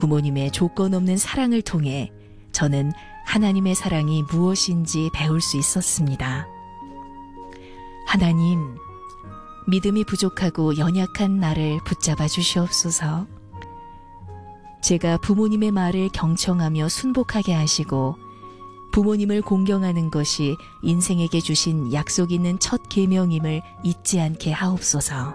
부모님의 조건 없는 사랑을 통해 저는 하나님의 사랑이 무엇인지 배울 수 있었습니다. 하나님, 믿음이 부족하고 연약한 나를 붙잡아 주시옵소서. 제가 부모님의 말을 경청하며 순복하게 하시고 부모님을 공경하는 것이 인생에게 주신 약속 있는 첫 계명임을 잊지 않게 하옵소서.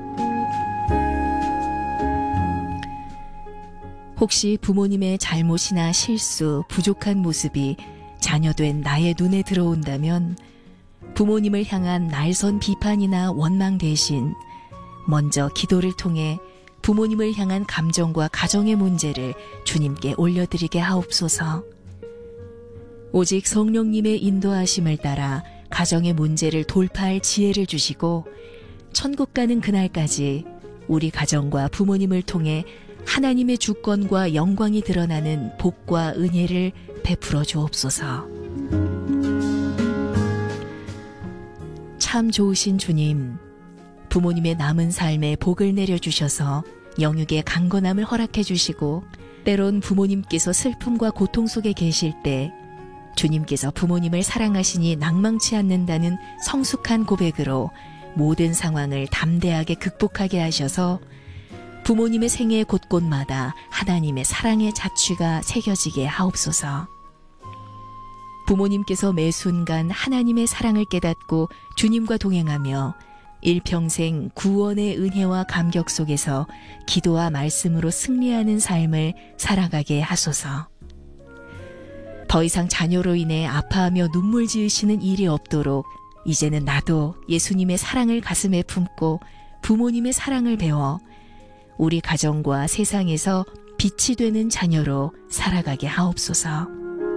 혹시 부모님의 잘못이나 실수, 부족한 모습이 자녀된 나의 눈에 들어온다면 부모님을 향한 날선 비판이나 원망 대신 먼저 기도를 통해 부모님을 향한 감정과 가정의 문제를 주님께 올려드리게 하옵소서. 오직 성령님의 인도하심을 따라 가정의 문제를 돌파할 지혜를 주시고 천국 가는 그날까지 우리 가정과 부모님을 통해 하나님의 주권과 영광이 드러나는 복과 은혜를 베풀어 주옵소서. 참 좋으신 주님, 부모님의 남은 삶에 복을 내려주셔서 영육의 강건함을 허락해 주시고 때론 부모님께서 슬픔과 고통 속에 계실 때 주님께서 부모님을 사랑하시니 낭망치 않는다는 성숙한 고백으로 모든 상황을 담대하게 극복하게 하셔서 부모님의 생애 곳곳마다 하나님의 사랑의 자취가 새겨지게 하옵소서. 부모님께서 매 순간 하나님의 사랑을 깨닫고 주님과 동행하며 일평생 구원의 은혜와 감격 속에서 기도와 말씀으로 승리하는 삶을 살아가게 하소서. 더 이상 자녀로 인해 아파하며 눈물 지으시는 일이 없도록 이제는 나도 예수님의 사랑을 가슴에 품고 부모님의 사랑을 배워 우리 가정과 세상에서 빛이 되는 자녀로 살아가게 하옵소서.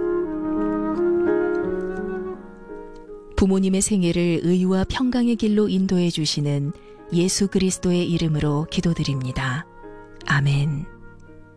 부모님의 생애를 의와 평강의 길로 인도해 주시는 예수 그리스도의 이름으로 기도드립니다. 아멘.